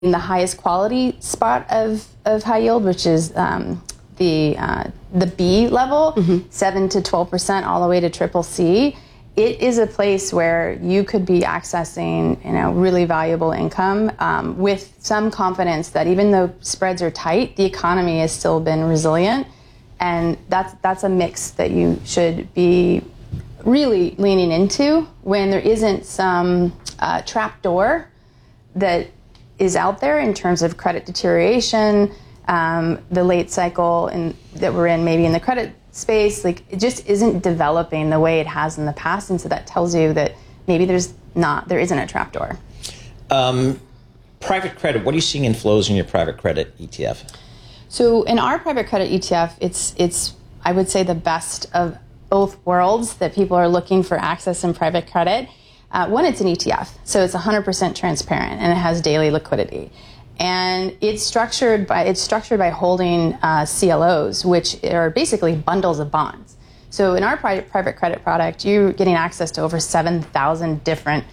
the highest quality spot of high yield, which is the B level, 7 to 12%, all the way to triple C. It is a place where you could be accessing, really valuable income with some confidence that even though spreads are tight, the economy has still been resilient, and that's a mix that you should be really leaning into when there isn't some trap door that is out there in terms of credit deterioration, the late cycle that we're in, maybe in the credit space, like it just isn't developing the way it has in the past, and so that tells you that maybe there isn't a trapdoor. Private credit. What are you seeing in flows in your private credit ETF? So in our private credit ETF, it's I would say the best of both worlds that people are looking for access in private credit. One, it's an ETF, so it's 100% transparent and it has daily liquidity. And it's structured by holding CLOs, which are basically bundles of bonds. So in our private credit product, you're getting access to over 7,000 different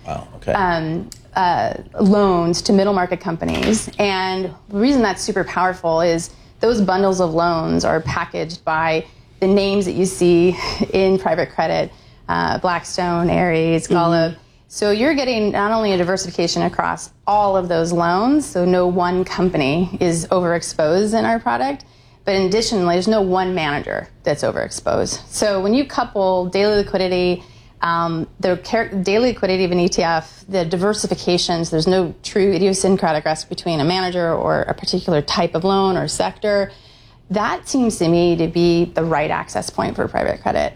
loans to middle market companies. And the reason that's super powerful is those bundles of loans are packaged by the names that you see in private credit, Blackstone, Ares, Golub. So you're getting not only a diversification across all of those loans, so no one company is overexposed in our product, but additionally, there's no one manager that's overexposed. So when you couple daily liquidity, the daily liquidity of an ETF, the diversifications, there's no true idiosyncratic risk between a manager or a particular type of loan or sector. That seems to me to be the right access point for private credit.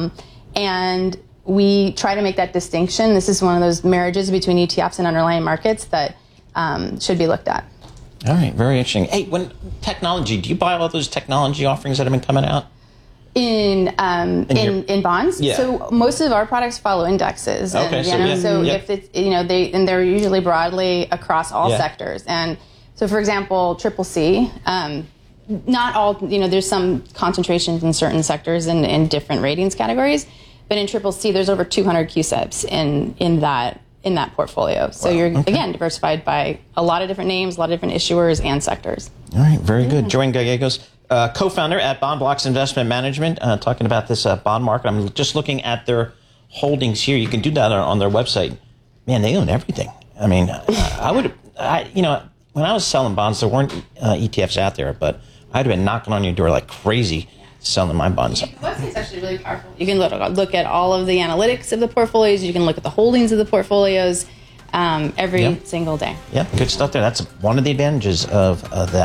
And we try to make that distinction. This is one of those marriages between ETFs and underlying markets that should be looked at. All right, very interesting. Hey, when technology, do you buy all those technology offerings that have been coming out? In bonds? Yeah. So most of our products follow indexes. Okay, If it's, they're usually broadly across all sectors. And so, for example, triple C, not all, there's some concentrations in certain sectors and in different ratings categories. But in triple C, there's over 200 CUSIPs in that portfolio. So you're, again, diversified by a lot of different names, a lot of different issuers and sectors. All right, very good. Joanne Gallegos, co-founder at Bond Blocks Investment Management, talking about this bond market. I'm just looking at their holdings here. You can do that on their website. Man, they own everything. I mean, when I was selling bonds, there weren't ETFs out there, but I'd have been knocking on your door like crazy selling my bonds. The website's actually really powerful. You can look at all of the analytics of the portfolios. You can look at the holdings of the portfolios every single day. Yeah, good stuff there. That's one of the advantages of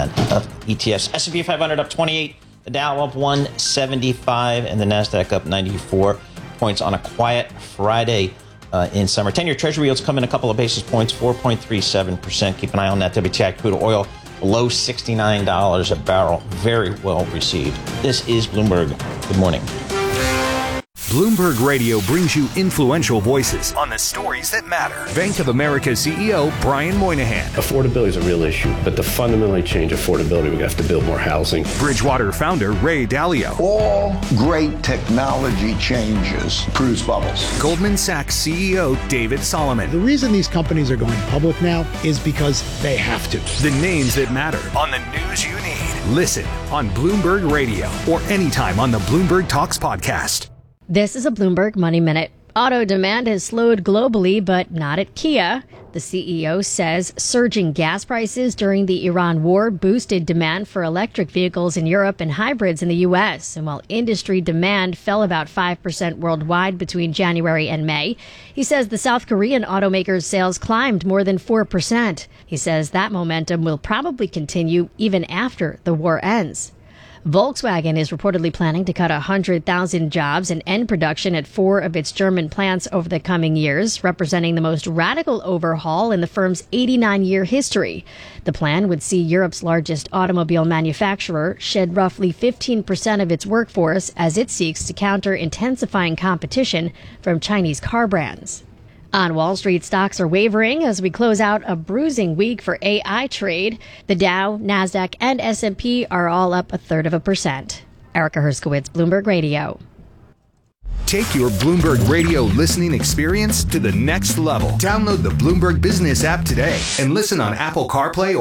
ETFs. S&P 500 up 28, the Dow up 175, and the NASDAQ up 94 points on a quiet Friday in summer. 10-year Treasury yields come in a couple of basis points, 4.37%. Keep an eye on that. WTI crude oil below $69 a barrel. Very well received. This is Bloomberg. Good morning. Bloomberg Radio brings you influential voices on the stories that matter. Bank of America CEO Brian Moynihan. Affordability is a real issue, but to fundamentally change affordability, we have to build more housing. Bridgewater founder Ray Dalio. All great technology changes produce bubbles. Goldman Sachs CEO David Solomon. The reason these companies are going public now is because they have to. The names that matter on the news you need. Listen on Bloomberg Radio or anytime on the Bloomberg Talks podcast. This is a Bloomberg Money Minute. Auto demand has slowed globally, but not at Kia. The CEO says surging gas prices during the Iran war boosted demand for electric vehicles in Europe and hybrids in the U.S. And while industry demand fell about 5% worldwide between January and May, he says the South Korean automaker's sales climbed more than 4%. He says that momentum will probably continue even after the war ends. Volkswagen is reportedly planning to cut 100,000 jobs and end production at 4 of its German plants over the coming years, representing the most radical overhaul in the firm's 89-year history. The plan would see Europe's largest automobile manufacturer shed roughly 15% of its workforce as it seeks to counter intensifying competition from Chinese car brands. On Wall Street, stocks are wavering as we close out a bruising week for AI trade. The Dow, NASDAQ, and S&P are all up 0.33%. Erica Herskowitz, Bloomberg Radio. Take your Bloomberg Radio listening experience to the next level. Download the Bloomberg Business app today and listen on Apple CarPlay